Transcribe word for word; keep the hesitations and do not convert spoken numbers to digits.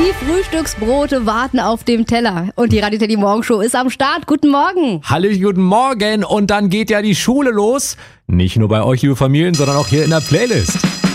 Die Frühstücksbrote warten auf dem Teller. Und die Radio Teddy Morgenshow ist am Start. Guten Morgen. Hallo, guten Morgen. Und dann geht ja die Schule los. Nicht nur bei euch, liebe Familien, sondern auch hier in der Playlist.